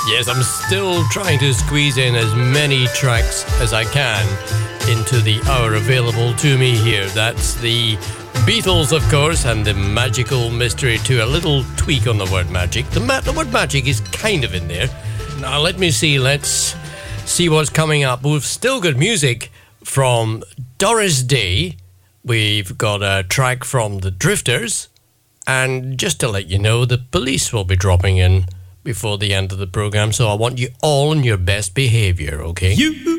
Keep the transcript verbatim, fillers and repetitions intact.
Yes, I'm still trying to squeeze in as many tracks as I can into the hour available to me here. That's the Beatles, of course, and the Magical Mystery Tour. A little tweak on the word magic. The, ma- the word magic is kind of in there. Now, let me see. Let's see what's coming up. We've still got music from Doris Day. We've got a track from the Drifters. And just to let you know, the Police will be dropping in before the end of the program, so I want you all on your best behaviour, okay? You